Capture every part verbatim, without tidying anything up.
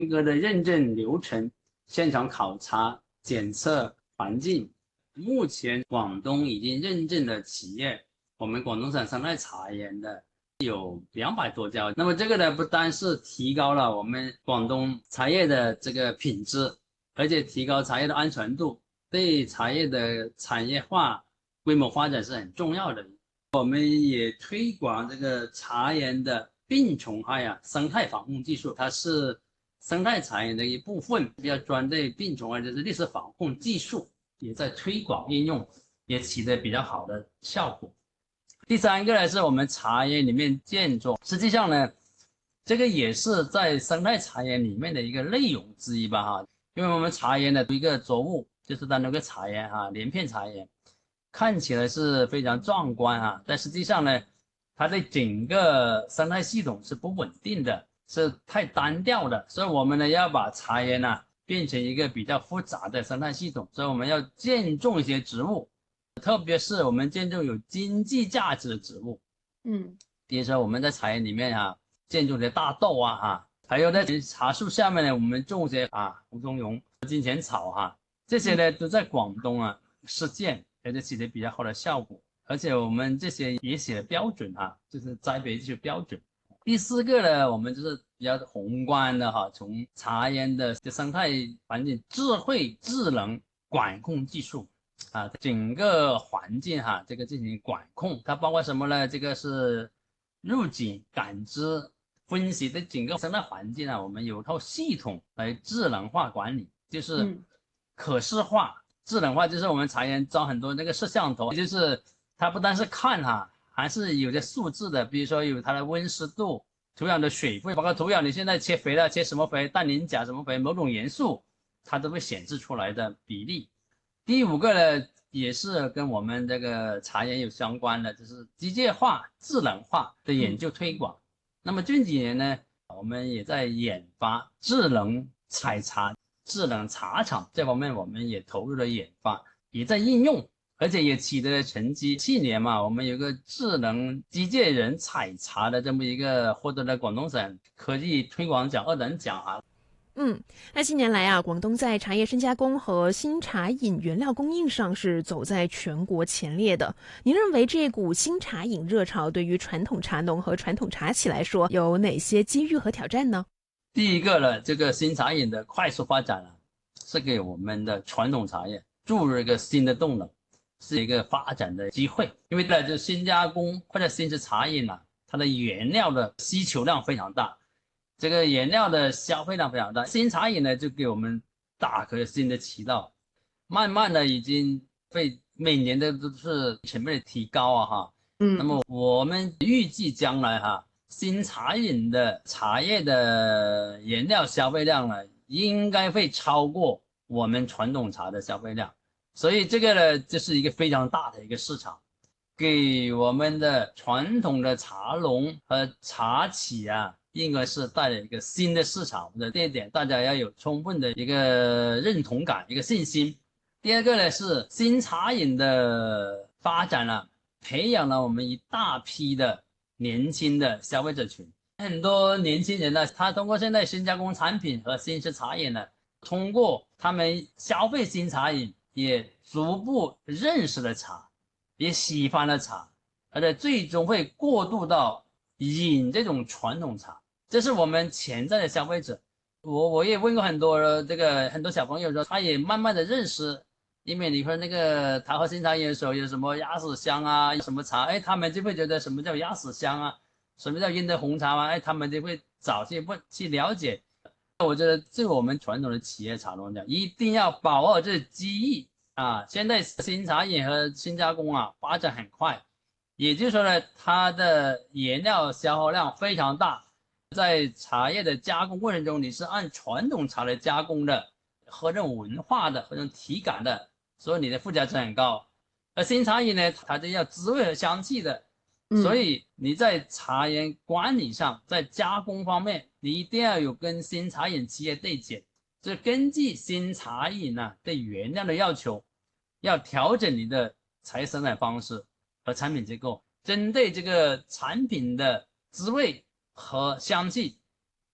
严格的认证流程、现场考察、检测环境。目前广东已经认证的企业，我们广东省生态茶园的有两百多家。那么这个呢，不单是提高了我们广东茶叶的这个品质，而且提高茶叶的安全度，对茶叶的产业化、规模发展是很重要的。我们也推广这个茶园的病虫害啊生态防控技术，它是生态茶园的一部分，比较专对病虫害就是历史防控技术，也在推广应用，也起得比较好的效果。第三个呢，是我们茶园里面建筑，实际上呢，这个也是在生态茶园里面的一个内容之一吧哈，因为我们茶园的一个作物就是单独个茶园哈，连片茶园。看起来是非常壮观啊，但实际上呢，它对整个生态系统是不稳定的，是太单调的，所以我们呢要把茶园呢、啊、变成一个比较复杂的生态系统，所以我们要建种一些植物，特别是我们建种有经济价值的植物， 嗯， 比如说我们在茶园里面啊建种些大豆啊哈，还有在茶树下面呢，我们种些啊胡松茸、金钱草哈，这些呢都在广东啊实践。而且起得比较好的效果，而且我们这些也写了标准哈，就是栽培这些标准。第四个呢，我们就是比较宏观的哈，从茶园的生态环境智慧智能管控技术啊，整个环境哈，这个进行管控，它包括什么呢？这个是入境感知分析的整个生态环境啊，我们有套系统来智能化管理，就是可视化。智能化就是我们茶园装很多那个摄像头，就是它不单是看哈，还是有些数字的，比如说有它的温湿度、土壤的水分，包括土壤你现在切肥了，切什么肥，氮磷钾什么肥，某种元素，它都会显示出来的比例。第五个呢，也是跟我们这个茶园有相关的，就是机械化、智能化的研究推广。那么近几年呢，我们也在研发智能采茶。智能茶厂这方面，我们也投入了研发，也在应用，而且也取得了成绩。去年嘛，我们有个智能机械人采茶的这么一个获得了广东省科技推广奖二等奖啊。 嗯，那近年来啊，广东在茶叶深加工和新茶饮原料供应上是走在全国前列的。您认为这股新茶饮热潮对于传统茶农和传统茶企来说有哪些机遇和挑战呢？ 第一个呢，这个新茶饮的快速发展啊，是给我们的传统茶叶注入一个新的动能，是一个发展的机会。因为呢，就新加工或者新式茶饮啊，它的原料的需求量非常大，这个原料的消费量非常大。新茶饮呢，就给我们打开了新的渠道，慢慢的已经被每年的都是成本的提高啊哈。嗯，那么我们预计将来哈。新茶饮的茶叶的原料消费量呢，应该会超过我们传统茶的消费量，所以这个呢，这是一个非常大的一个市场，给我们的传统的茶农和茶企啊，应该是带来一个新的市场的这一点，大家要有充分的一个认同感，一个信心。第二个呢是新茶饮的发展了、啊，培养了我们一大批的。年轻的消费者群，很多年轻人呢，他通过现在新加工产品和新式茶饮呢，通过他们消费新茶饮，也逐步认识了茶，也喜欢了茶，而且最终会过渡到饮这种传统茶，这是我们潜在的消费者。我我也问过很多这个很多小朋友说，他也慢慢的认识。因为你说那个桃花新茶饮的时候有什么鸭屎香啊，有什么茶，哎，他们就会觉得什么叫鸭屎香啊，什么叫英德红茶啊，哎，他们就会早去问去了解。我觉得对我们传统的企业茶农讲，一定要把握这机遇啊！现在新茶饮和新加工啊发展很快，也就是说呢，它的原料消耗量非常大，在茶叶的加工过程中，你是按传统茶来加工的，和这种文化的和这种体感的。所以你的附加值很高，而新茶饮呢，它就要滋味和香气的，所以你在茶园管理上，在加工方面，你一定要有跟新茶饮企业对接，就根据新茶饮呢、啊、对原料的要求，要调整你的茶叶生产方式和产品结构，针对这个产品的滋味和香气，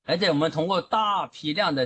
而且我们通过大批量的